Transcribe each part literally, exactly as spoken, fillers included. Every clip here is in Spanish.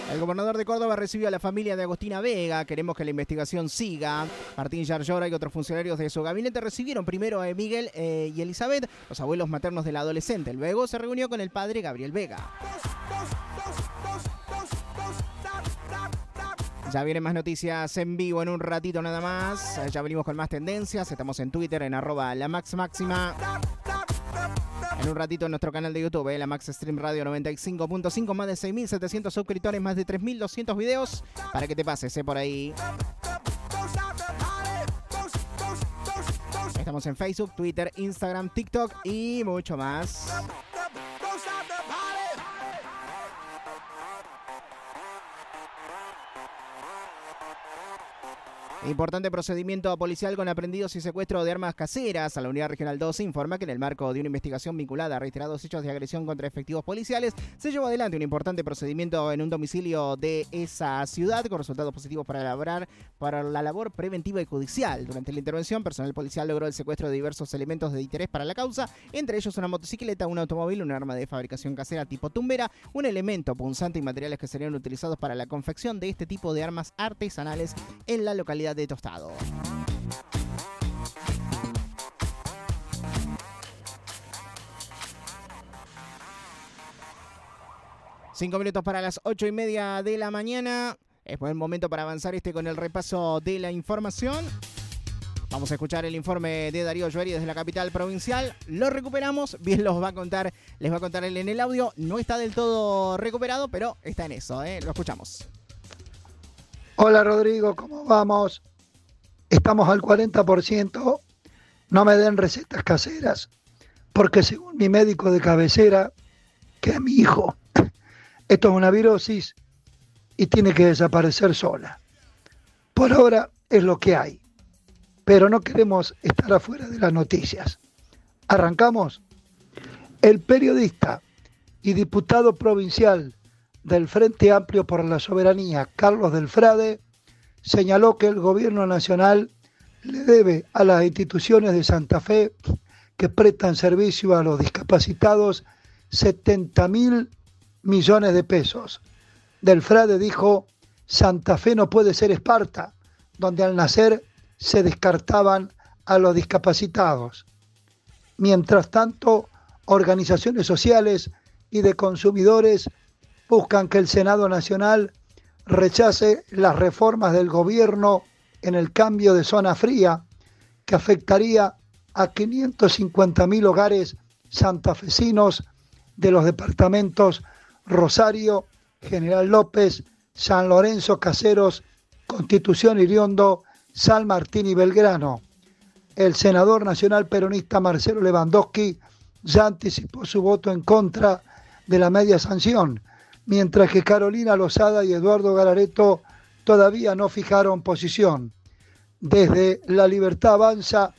El gobernador de Córdoba recibió a la familia de Agostina Vega. Queremos que la investigación siga. Martín Yarlora y otros funcionarios de su gabinete recibieron primero a Miguel eh, y Elizabeth, los abuelos maternos del adolescente. Luego se reunió con el padre Gabriel Vega. Ya vienen más noticias en vivo en un ratito nada más. Ya venimos con más tendencias. Estamos en Twitter en arroba la Max Máxima. En un ratito en nuestro canal de YouTube, eh, la Max Stream Radio noventa y cinco punto cinco, más de seis mil setecientos suscriptores, más de tres mil doscientos videos para que te pases eh, por ahí. Estamos en Facebook, Twitter, Instagram, TikTok y mucho más. Importante procedimiento policial con aprendidos y secuestro de armas caseras. A la Unidad Regional dos informa que en el marco de una investigación vinculada a reiterados hechos de agresión contra efectivos policiales, se llevó adelante un importante procedimiento en un domicilio de esa ciudad con resultados positivos para elaborar para la labor preventiva y judicial. Durante la intervención, personal policial logró el secuestro de diversos elementos de interés para la causa, entre ellos una motocicleta, un automóvil, un arma de fabricación casera tipo tumbera, un elemento punzante y materiales que serían utilizados para la confección de este tipo de armas artesanales en la localidad de Tostado. Cinco minutos para las ocho y media de la mañana. Es buen momento para avanzar este con el repaso de la información. Vamos a escuchar el informe de Darío Llueri desde la capital provincial. Lo recuperamos, bien los va a contar, les va a contar él en el audio. No está del todo recuperado, pero está en eso, ¿eh? Lo escuchamos. Hola Rodrigo, ¿cómo vamos? Estamos al cuarenta por ciento, no me den recetas caseras, porque según mi médico de cabecera, que es mi hijo, esto es una virosis y tiene que desaparecer sola. Por ahora es lo que hay, pero no queremos estar afuera de las noticias. ¿Arrancamos? El periodista y diputado provincial del Frente Amplio por la Soberanía, Carlos Delfrade, señaló que el gobierno nacional le debe a las instituciones de Santa Fe que prestan servicio a los discapacitados setenta mil millones de pesos. Delfrade dijo: Santa Fe no puede ser Esparta, donde al nacer se descartaban a los discapacitados. Mientras tanto, organizaciones sociales y de consumidores buscan que el Senado Nacional rechace las reformas del gobierno en el cambio de zona fría que afectaría a quinientos cincuenta mil hogares santafesinos de los departamentos Rosario, General López, San Lorenzo, Caseros, Constitución, Iriondo, San Martín y Belgrano. El senador nacional peronista Marcelo Lewandowski ya anticipó su voto en contra de la media sanción, mientras que Carolina Lozada y Eduardo Galareto todavía no fijaron posición. Desde La Libertad Avanza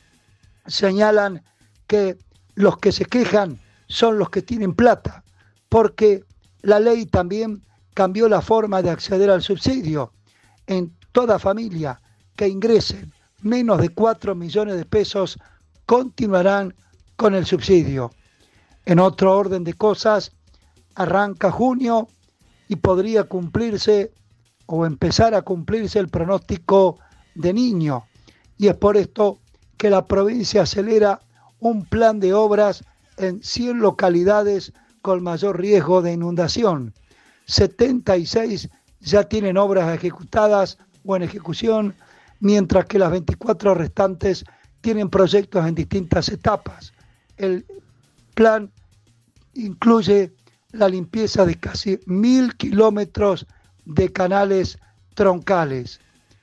señalan que los que se quejan son los que tienen plata, porque la ley también cambió la forma de acceder al subsidio. En toda familia que ingresen menos de cuatro millones de pesos continuarán con el subsidio. En otro orden de cosas, arranca junio y podría cumplirse o empezar a cumplirse el pronóstico de Niño. Y es por esto que la provincia acelera un plan de obras en cien localidades con mayor riesgo de inundación. setenta y seis ya tienen obras ejecutadas o en ejecución, mientras que las veinticuatro restantes tienen proyectos en distintas etapas. El plan incluye la limpieza de casi mil kilómetros de canales troncales.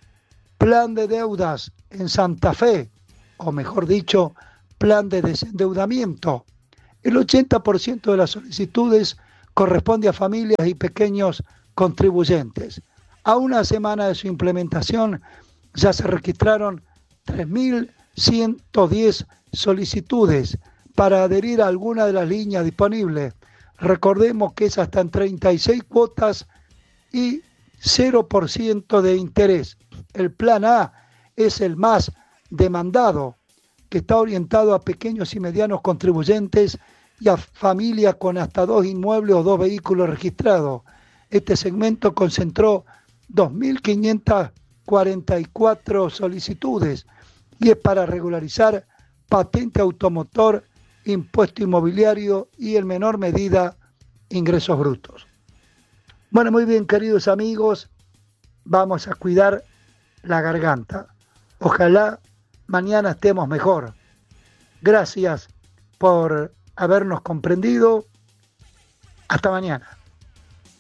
Plan de deudas en Santa Fe, o mejor dicho, plan de desendeudamiento. El ochenta por ciento de las solicitudes corresponde a familias y pequeños contribuyentes. A una semana de su implementación ya se registraron tres mil ciento diez solicitudes para adherir a alguna de las líneas disponibles. Recordemos que es hasta en treinta y seis cuotas y cero por ciento de interés. El plan A es el más demandado, que está orientado a pequeños y medianos contribuyentes y a familias con hasta dos inmuebles o dos vehículos registrados. Este segmento concentró dos mil quinientas cuarenta y cuatro solicitudes y es para regularizar patente automotor, impuesto inmobiliario y en menor medida ingresos brutos. Bueno, muy bien, queridos amigos, vamos a cuidar la garganta. Ojalá mañana estemos mejor. Gracias por habernos comprendido. Hasta mañana.